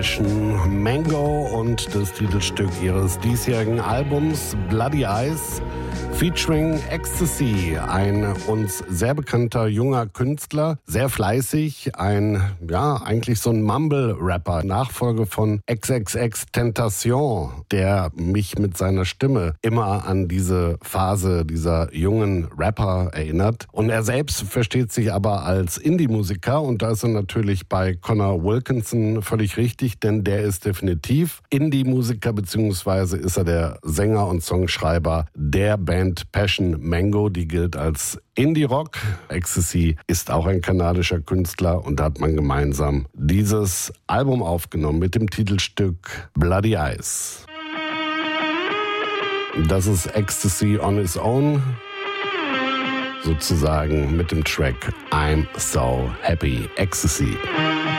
Mango und das Titelstück ihres diesjährigen Albums Bloody Eyes featuring Ecstasy, ein uns sehr bekannter junger Künstler, sehr fleißig, eigentlich so ein Mumble-Rapper, Nachfolge von XXXTentacion, der mich mit seiner Stimme immer an diese Phase dieser jungen Rapper erinnert. Und er selbst versteht sich aber als Indie-Musiker und da ist er natürlich bei Connor Wilkinson völlig richtig, denn der ist definitiv Indie-Musiker, beziehungsweise ist er der Sänger und Songschreiber der Band Passion Mango, die gilt als Indie-Rock. Ecstasy ist auch ein kanadischer Künstler und da hat man gemeinsam dieses Album aufgenommen mit dem Titelstück Bloody Eyes. Das ist Ecstasy on its own, sozusagen mit dem Track I'm So Happy Ecstasy.